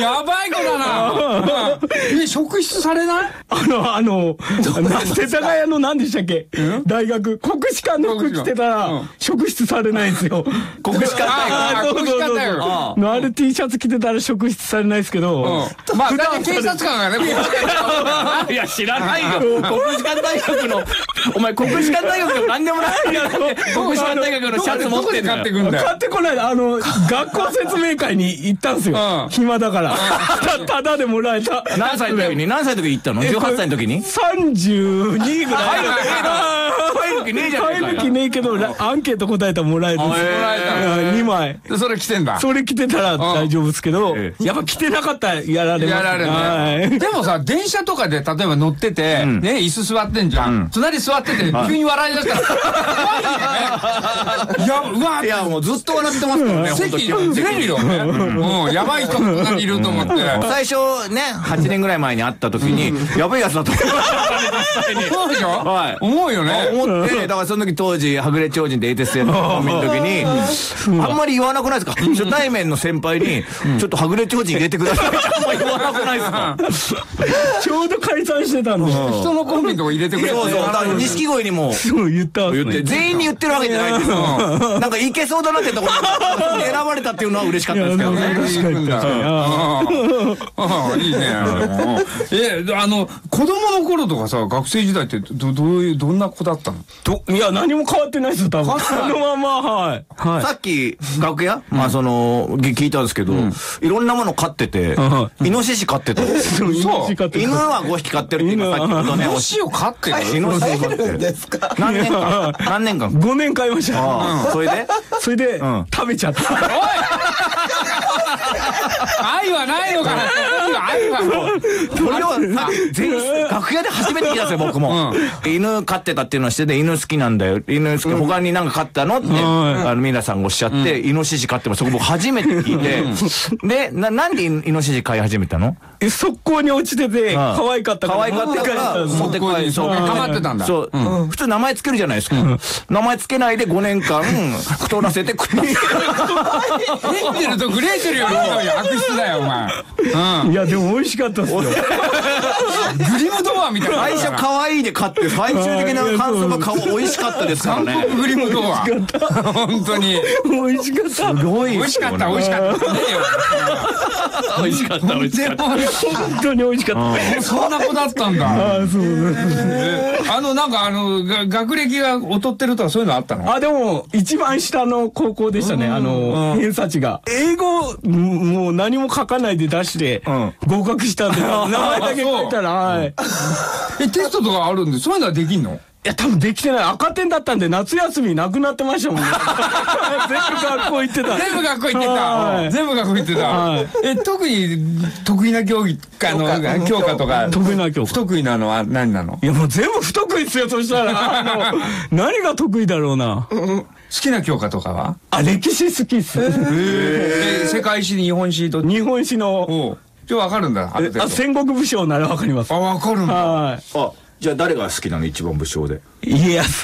やばい子だな。職質されない？ 世田谷の何でしたっけ、大学、国士舘の服着てたら、職質されないんですよ。 国士舘大学。 国士舘大学のある T シャツ着てたら職質されないですけど。 まあ、だって警察官がね、 いや、知らないよ。国士舘大学の、お前国士舘大学の何でもないよ。国士舘大学のシャツ持ってんだよ。 買ってくんだよ。 買ってこない。学校説明会に行ったんですよ。暇だから。ただでもらえた。 何歳の時に行ったの？ 18 歳の時に ？32ぐらい。 入る気ねえじゃねえかよ。 入る気ねえけど、アンケート答えたらもらえるんですよ。2枚。 それ着てんだ。 それ着てたら大丈夫ですけど、やっぱ着てなかったらやられます。 やられるね。でもさ、電車とかで例えば乗ってて、ね、椅子座ってんじゃん。隣座ってて、急に笑い出したら、怖いよね。うわ、 いや、もうずっと笑ってますからね、 席ずれるよね。やばい人が隣いると思って。 最初ね、8年ぐらい前に会った時に、やべえやつだと思った。 そうでしょ？はい。思うよね。 思って、だからその時当時、はぐれ超人で ATS のコンビの時に、あんまり言わなくないですか？初対面の先輩に、ちょっとはぐれ超人入れてくださいってあんまり言わなくないですか？ ちょうど解散してたんで。 人のコンビのとこ入れてくれて。 そうそう。だから錦鯉にも言ったんですね。 全員に言ってるわけじゃないんですよ。なんかいけそうだなってところに選ばれたっていうのは嬉しかったですけどね。 いいね。子供の頃とかさ、学生時代ってどんな子だったの？ いや、何も変わってないですよ、多分。そのまま、はい。 さっき、楽屋聞いたんですけど、いろんなもの飼ってて、イノシシ飼ってた。 そう。 犬は5匹飼ってるって今さっきのね。 イノシシを飼ってる？ イノシシ飼ってるんですか？何年間 ?5 年飼いました。それで、食べちゃった。おい！ 愛はないのかな？愛はもう。 それは楽屋で初めて聞いたんですよ、僕も。犬飼ってたっていうのをしてて、犬好きなんだよ。犬好き。他に何か飼ったのって、皆さんがおっしゃって、イノシシ飼ってもそこ僕初めて聞いて。で、なんでイノシシ飼い始めたの？ 速攻に落ちてて、可愛かったから。 可愛かったから、持って帰り、そう。 ハマってたんだ。 そう。普通名前つけるじゃないですか。名前つけないで5年間、太らせて食った。 ヘンゼルとグレーテルより悪質だよ、お前。 いや、でも美味しかったっすよ。グリムドアみたいな。 最初可愛いで買って、最終的な感想が美味しかったですからね。 韓国グリムドア。本当に。 美味しかった。 すごい。 美味しかった、美味しかった。 美味しかった、美味しかった。 本当に美味しかった。 そんな子だったんだ。なんか学歴が劣ってるとかそういうのあったの？ でも、一番下の高校でしたね、偏差値が。英語、もう何も書かないで出して、合格したんで、名前だけ書いたら、はい。 テストとかあるんで、そういうのはできんの？ いや、多分できてない。赤点だったんで、夏休みなくなってましたもんね。全部学校行ってた。 全部学校行ってた。全部学校行ってた。特に得意な教科とか。 得意な教科。 不得意なのは何なの？ いや、もう全部不得意ですよ、そしたら。何が得意だろうな。 好きな教科とかは？ 歴史好きっす。 世界史、日本史と。 日本史の。 わかるんだ。 戦国武将ならわかります。 わかるんだ。はい。 じゃあ誰が好きなの？一番武将で。 家康。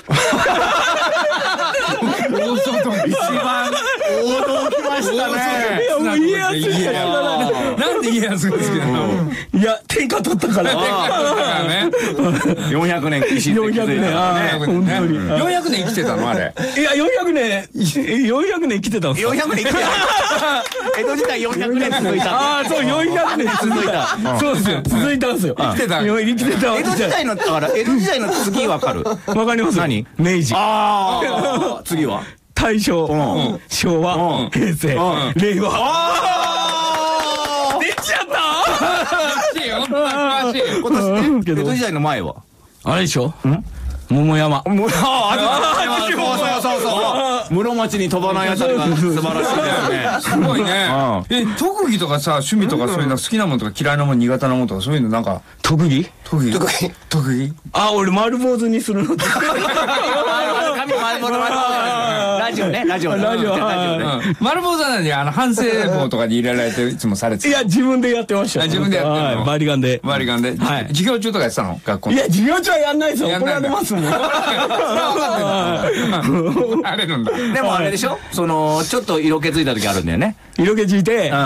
一番王道来ましたね。 いや、もう家康しか知らない。 なんで家康が好きなの？ いや、天下取ったから。 400年騎士で。 400年。本当に。 400年生きてたのあれ。 いや、400年生きてたんですか？ 400年生きてた。江戸時代400年続いた。 そう、400年続いた。そうですよ。続いたんですよ。 生きてた。 江戸時代の、だから、江戸時代の次わかる？ わかります。 何？ 明治。 次は？ 大正、昭和、平成、令和。できちゃった！ 今年、江戸時代の前は？ あれでしょ？桃山。 そう室町に飛ばないあたりが素晴らしいですね。 すごいね。特技とかさ、趣味とかそういうの好きなものとか嫌いなもの苦手なものとかそういうのなんか。 特技？俺丸坊主にするの。 ラジオね。 丸坊主なのに反省棒とかに入れられていつもされてた。 いや、自分でやってました。 自分でやってるの？ バリガンで。 はい。授業中とかやってたの？学校。 いや、授業中はやんないですよ。怒られますもん。 あれなんだ。 でもあれでしょ？ちょっと色気づいた時あるんだよね。 色気づいて、